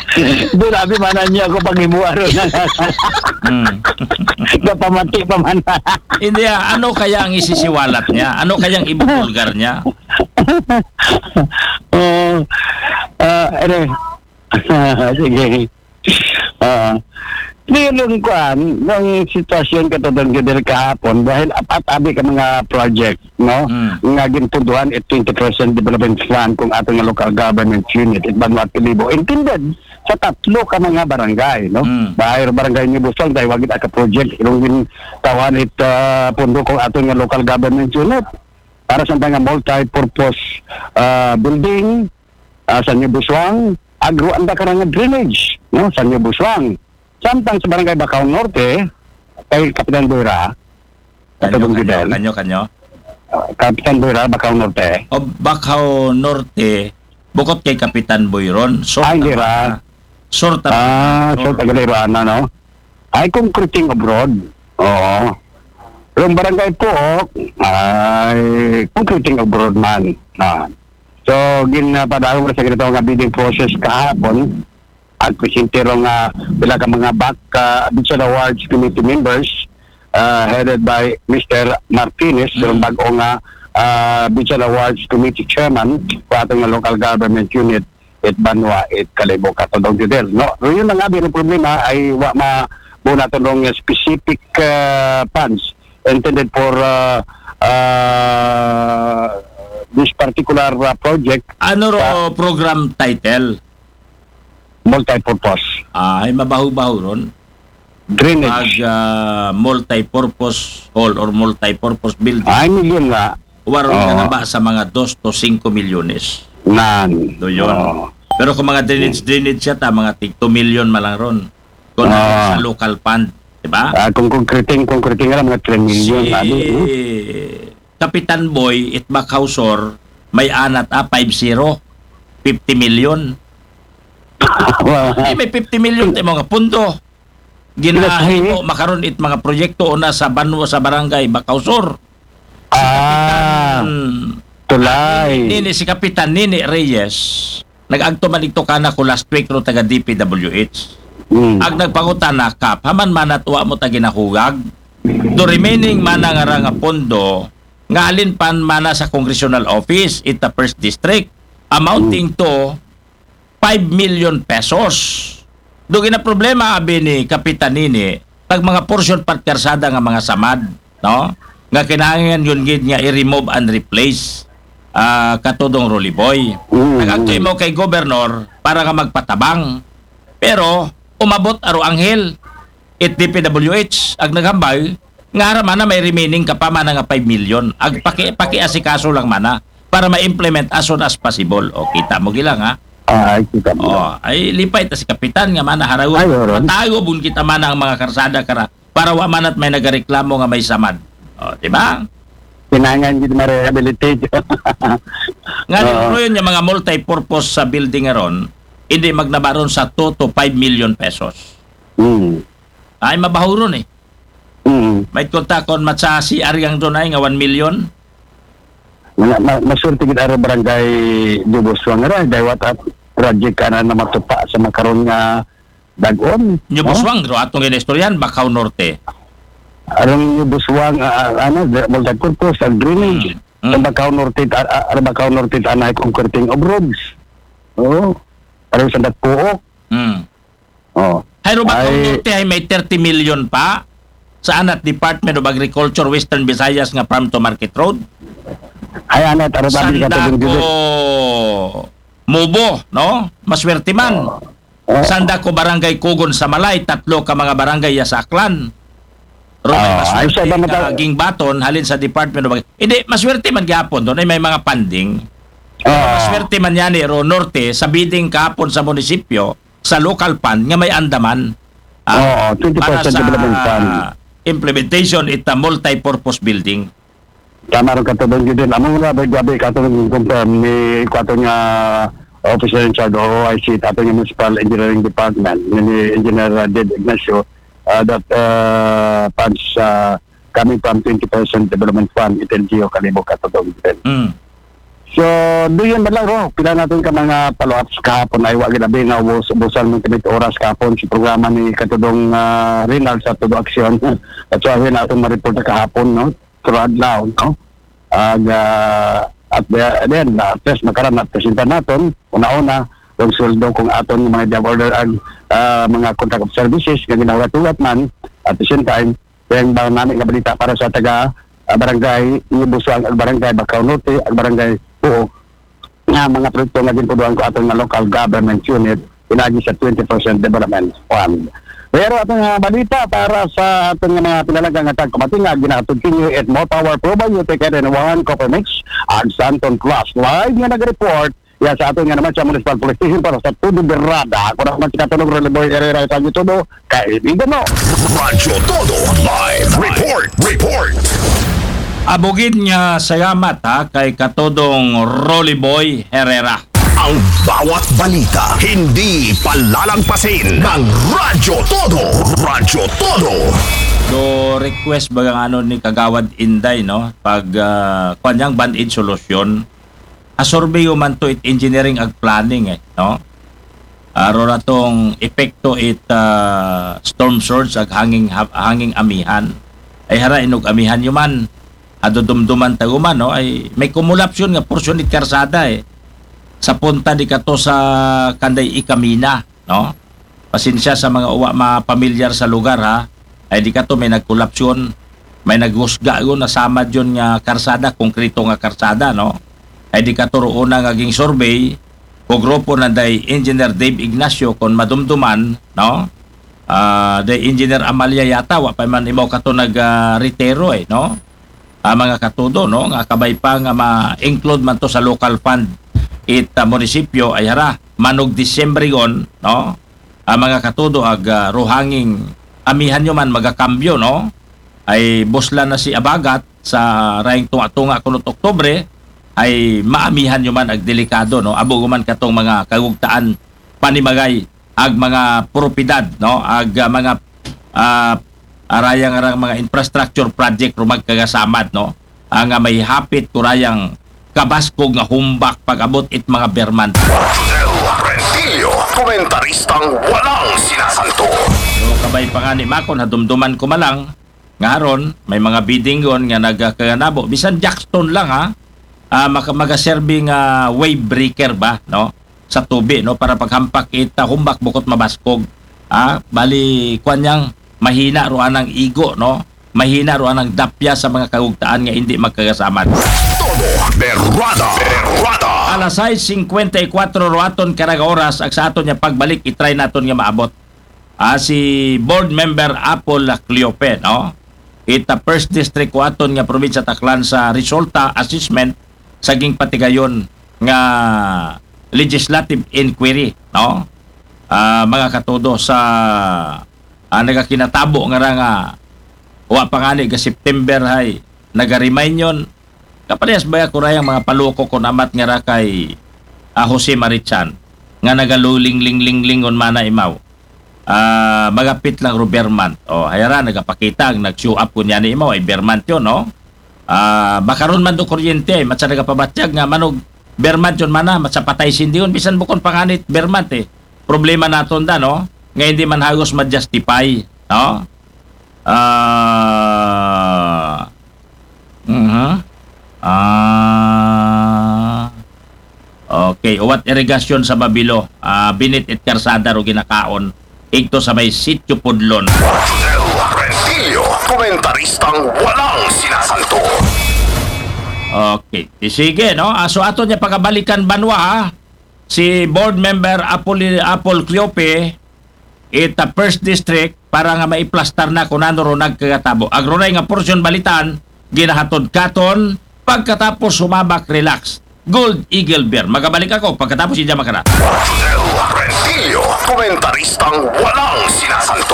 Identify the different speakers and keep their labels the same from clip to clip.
Speaker 1: Doon abi manan niya ako pag-ibuha ron. Napamati pa man.
Speaker 2: Hindi, ano kaya ang isisiwalat niya? Ano kayang ibubulgar niya?
Speaker 1: Ano? Sige. Nilong kuan ng sitwasyon katulad ng kahapon dahil apat-abi ka mga project, no? Nga ginpunduhan at 20% development plan kung ating local government unit at Vanuatu Libo. Intended sa tatlo ka mga barangay, no? Bahir barangay ni Busong dahil wagit aka project ilong tawan it pundo kung ating local government unit para sa mga multi-purpose building sa New Buswang, agro anda ka nga drainage, no? Sa New Buswang. Samtang sa barangay Bacau Norte, kay Kapitan Boyra,
Speaker 2: Kanyo.
Speaker 1: Kapitan Boyra, Bacau Norte.
Speaker 2: O Bacau Norte, bukod kay Kapitan Boyron,
Speaker 1: Hindi ra.
Speaker 2: Sorta.
Speaker 1: So taga-Leroana, no? Ay concreting abroad. Oo. Yung barangay po, ay concreting abroad man. So, ginapadahon sa ganito nga bidding process kahapon, at presentero nga bila ka mga back Beach Awards Committee members headed by Mr. Martinez, yung bago nga Beach Awards Committee Chairman sa ating local government unit at Banwa at Kalibo Katodong Judel. No, so yun ang abing problema ay muna tulong specific funds intended for this particular project.
Speaker 2: Ano ro program title?
Speaker 1: Multi-purpose.
Speaker 2: Ay mabaho-baho ron.
Speaker 1: Drainage.
Speaker 2: Multi-purpose hall or multi-purpose building.
Speaker 1: Ay, million nga.
Speaker 2: Waron ka na ba sa mga 2 to 5 milyones? Do yun. Pero kung mga drainage siya, mga 2 million malang ron. Kung sa local fund. Diba?
Speaker 1: Kung concreting nga mga 3 million.
Speaker 2: Kapitan Boy at Bacau-Sur may anat 50 million. May 50 million tayo mga punto. Ginahin mo makaroon it mga proyekto na sa Banwa sa barangay Bacau-Sur.
Speaker 1: Tulay.
Speaker 2: Nini si Kapitan Nini Reyes nag-agto man ito kana ko last week ro taga DPWH. Ag nagpangutan na kap haman manatwa mo ta ginahugag. The remaining mana nga pondo nga alin pan mana sa congressional office it the first district amounting to 5 million pesos. Doon na problema abi ni Kapitan Nini, pag mga portion partkersada nga mga samad, no? Nga kinahanglan yun gid nga i-remove and replace katudong Roliboy. Nagagto mo kay gobernador para nga magpatabang. Pero umabot aro anghel it DPWH ag naghambay nga ara mana may remaining ka pa mana nga 5 million. Ag paki-asikaso lang mana para ma-implement as soon as possible. O kita mo gilang ha.
Speaker 1: Ay, kita mo.
Speaker 2: Ay lipay ta si Kapitan nga mana haragon. Matago bun kita mana ang mga karsada kara para wa manat may nagareklamo nga may samad. Di ba?
Speaker 1: Kinangan gid ma-rehabilitate.
Speaker 2: Nga yun yung mga multi-purpose sa building aron, hindi magnabaron sa 2 to 5 million pesos. Ay mabaho ron eh. May kontakon matsa si Aryang doon ay nga 1 million.
Speaker 1: Masulti gid ara barangay Duboswang ra dawat at project kana na matupa sa makaron nga dagon.
Speaker 2: New Buswang ro atong ginistoryan Bacau Norte.
Speaker 1: Arong New Buswang multi-purpose and drainage. Sa Bacau Norte Bacau Norte anay concreting of roads. Arong sa Datpuo.
Speaker 2: Hayro Bacau Norte ay may 30 million pa sa anat Department of Agriculture Western Visayas nga Farm to Market Road.
Speaker 1: Ay anat ara babi
Speaker 2: Sandako Mubo, no? Maswerte man. Sandako Barangay Kugon sa Malay, 3 ka mga barangay sa Aklan. Maswerte kaging baton halin sa Department of Hindi, maswerte man gihapon doon ay may mga funding. Maswerte man yan ro Norte sa bidding kahapon sa munisipyo sa local fund nga may andaman.
Speaker 1: 20% development fund.
Speaker 2: Implementation ita multi-purpose building.
Speaker 1: Tama rin katulong yun din. Among nga gabi katulong confirm ni katulong nga officer in charge o OIC katulong Municipal Engineering Department ni Engineer Ded Ignacio that funds coming from 20% development fund it LGO Kalibo katulong yun din. So, doon ba lang ro? Pila natin ka mga follow-ups kahapon ay wag ginabi nga busan mo kamit oras kahapon sa programa ni Katudong Rinald sa Tudo Aksyon. At so, ayun natin ma-report na kahapon, no? Throughout now, no? At then, test makaran at presinta natin, una-una, yung sweldo kung aton mga job order ang mga contract of services nga ginawat-uwat man at the same time yung bang namin nga balita para sa taga barangay Ibusuan ang barangay Bacau Norte ang barangay Puo nga mga proyekto nga ginpuduan ko aton nga local government unit inagi sa 20% development fund. Pero atong balita para sa aton nga mga pinalagang nga tagkumatinga ginatugkinyo at more power probiotic and one copper mix ang Santon Plus live nga nag-report ya sa aton nga naman sa Municipal Police Station para sa Tudo Berrada. Ako naman si Katulong Roleboy Herrera sa Tudo, kaibigan mo.
Speaker 3: Radyo Todo Live Report.
Speaker 2: Abugid nga salamat kay Katodong Rollyboy Herrera.
Speaker 3: Ang bawat balita hindi palalampasin ng Radyo Todo.
Speaker 2: Do request bagang ano ni Kagawad Inday no pag kanyang band-aid solution asorbeyo man to it engineering ag planning no aro na tong epekto it storm surge ag hanging amihan ay hara inog amihan yuman adudumduman taguman no ay may kumulapsyon nga porsyon it karsada sa punta di kato sa kanday ikamina no pasensya sa mga uwa mga pamilyar sa lugar ay di kato may nagkulapsyon may naghusga yun nasama yun nga karsada konkreto nga karsada no ay di katuro una ngaging survey o grupo na day Engineer Dave Ignacio kon madumduman no day Engineer Amalia yata wa pa man ibaw kato retero no mga katudo no nga kabay pa nga ma-include man to sa local fund it munisipyo ay hara manog Disyembre gon no mga katudo ag ruhanging amihan nyo man magakambyo no ay busla na si Abagat sa raing tunga-tunga kunot Oktubre ay maamihan nyo man ag delikado no abo man katong mga kagugtaan panimagay ag mga propiedad no ag mga arayang mga infrastructure project rumag kagasamad no ang may hapit kurayang kabaskog nga humbak pag-abot it mga berman.
Speaker 3: Del Rentillo, komentaristang walang sinasanto.
Speaker 2: So kabay pa nga ni Makon hadumduman ko malang ngaron may mga bidingon nga nagkaganabo bisan jackstone lang magaserving wave breaker ba no sa tubi no para paghampak ita humbak bukot mabaskog bali kwanyang mahina ro anang igo no mahina ro anang dapya sa mga kagugtaan nga hindi magkagasaman.
Speaker 3: Todo Berrada.
Speaker 2: Alas 6:54 ro aton karaga oras ag sa aton nga pagbalik i-try naton nga maabot si board member Apple Cleope no ita first district ko aton nga probinsya Taclan sa resulta assessment saging patigayon nga legislative inquiry no mga katudo sa nagakinatabo nga wa pangani ga September hay naga-remind yon kaparehas baya kurayang mga paloko kon amat nga ra kay Jose Marichan nga nagaluling-ling-ling-lingon mana imaw magapit lang ro Bermant hayara nagapakita nag-show up kunya ni imaw ay Bermant yon no bakaron man do kuryente matsa nagapabatyag nga manog Bermant yon mana matsa patay sindiyon bisan bukon panganit Bermant problema naton da no nga hindi man hagos ma-justify no okay uwat irigasyon sa Babilo binit it karsada ro ginakaon igto sa may sitio Pudlon.
Speaker 3: Del Rentillo, komentaristang walang sinasanto.
Speaker 2: Okay, sige no. So ato niya pagabalikan banwa si board member Apple Cleope ita first district para nga maiplastar na kung ano ro nagkagatabo. Agronay nga porsyon balitan ginahatod katon pagkatapos sumabak relax. Gold Eagle Beer. Magabalik ako pagkatapos siya makara.
Speaker 3: Del Rentillo, komentaristang walang sinasanto.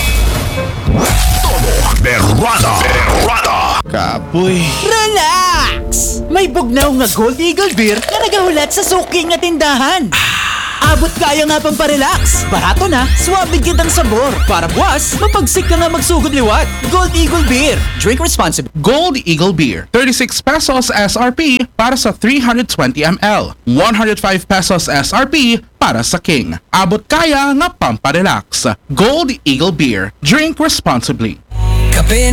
Speaker 3: Todo Berrada.
Speaker 4: Kapoy.
Speaker 5: Relax! May bugnaw nga Gold Eagle Beer na nagahulat sa suking nga tindahan. Abot kaya nga pang parelax. Barato na, suwabe kitang sabor. Para buwas, mapagsik ka nga magsugod liwat. Gold Eagle Beer. Drink responsibly.
Speaker 6: Gold Eagle Beer, 36 pesos SRP para sa 320 ml. 105 pesos SRP para sa King. Abot kaya nga pamparelax. Gold Eagle Beer. Drink responsibly.
Speaker 5: Kape